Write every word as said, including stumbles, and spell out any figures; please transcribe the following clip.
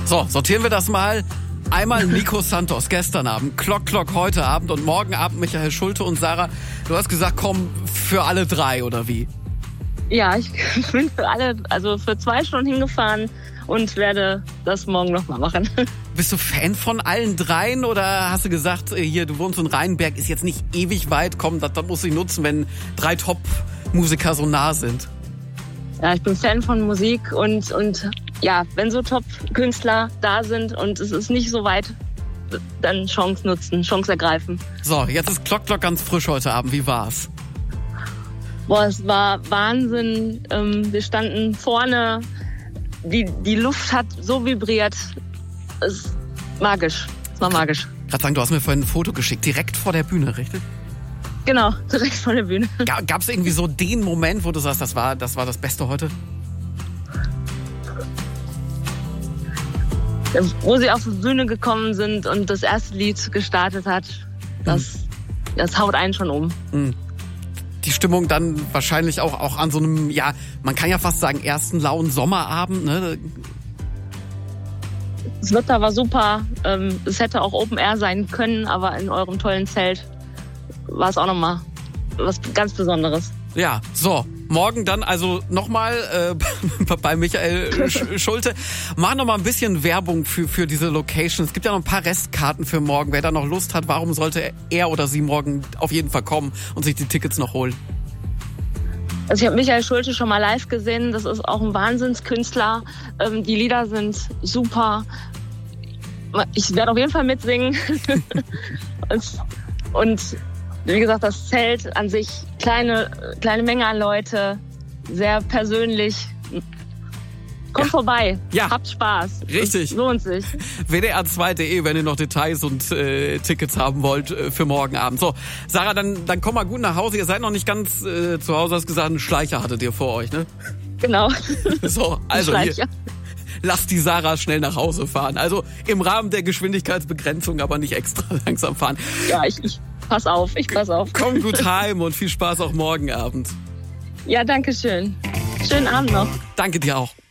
So, sortieren wir das mal. Einmal Nico Santos gestern Abend, Klock Klock heute Abend und morgen Abend Michael Schulte und Sarah. Du hast gesagt, komm für alle drei, oder wie? Ja, ich bin für alle, also für zwei Stunden hingefahren und werde das morgen nochmal machen. Bist du Fan von allen dreien oder hast du gesagt, hier, du wohnst in Rheinberg, ist jetzt nicht ewig weit, komm, das, das muss ich nutzen, wenn drei Top-Musiker so nah sind? Ja, ich bin Fan von Musik und, und ja, wenn so Top-Künstler da sind und es ist nicht so weit, dann Chance nutzen, Chance ergreifen. So, jetzt ist Klock Klock ganz frisch heute Abend. Wie war's? Boah, es war Wahnsinn. Ähm, wir standen vorne, die, die Luft hat so vibriert. Es ist magisch. Es war magisch. Gerade sagen, du hast mir vorhin ein Foto geschickt, direkt vor der Bühne, richtig? Genau, direkt vor der Bühne. Gab es irgendwie so den Moment, wo du sagst, das war das, war das Beste heute? Wo sie auf die Bühne gekommen sind und das erste Lied gestartet hat, das, mhm. das haut einen schon um. Mhm. Die Stimmung dann wahrscheinlich auch, auch an so einem, ja, man kann ja fast sagen, ersten lauen Sommerabend, ne? Das Wetter war super. Es hätte auch Open Air sein können, aber in eurem tollen Zelt war es auch nochmal was ganz Besonderes. Ja, so. Morgen dann also nochmal äh, bei Michael Schulte. Mach noch mal ein bisschen Werbung für, für diese Location. Es gibt ja noch ein paar Restkarten für morgen. Wer da noch Lust hat, warum sollte er oder sie morgen auf jeden Fall kommen und sich die Tickets noch holen? Also ich habe Michael Schulte schon mal live gesehen. Das ist auch ein Wahnsinnskünstler. Ähm, die Lieder sind super. Ich werde auf jeden Fall mitsingen. und, und wie gesagt, das Zelt an sich, kleine, kleine Menge an Leute, sehr persönlich. Kommt ja. vorbei, ja. habt Spaß. Richtig. Es lohnt sich. W D R zwei punkt de, wenn ihr noch Details und äh, Tickets haben wollt äh, für morgen Abend. So, Sarah, dann, dann komm mal gut nach Hause. Ihr seid noch nicht ganz äh, zu Hause, hast gesagt, einen Schleicher hattet ihr vor euch, ne? Genau. So, also hier, lasst die Sarah schnell nach Hause fahren. Also im Rahmen der Geschwindigkeitsbegrenzung, aber nicht extra langsam fahren. Ja, ich, ich pass auf, ich pass auf. Komm gut heim und viel Spaß auch morgen Abend. Ja, danke schön. Schönen Abend noch. Danke dir auch.